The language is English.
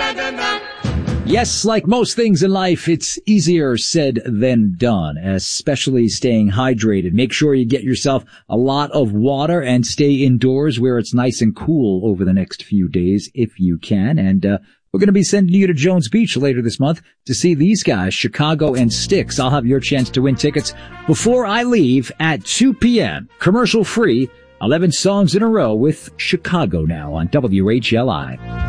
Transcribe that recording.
Yes, like most things in life, it's easier said than done, especially staying hydrated. Make sure you get yourself a lot of water and stay indoors where it's nice and cool over the next few days if you can. And we're going to be sending you to Jones Beach later this month to see these guys, Chicago and Styx. I'll have your chance to win tickets before I leave at 2 p.m. Commercial free, 11 songs in a row with Chicago now on WHLI.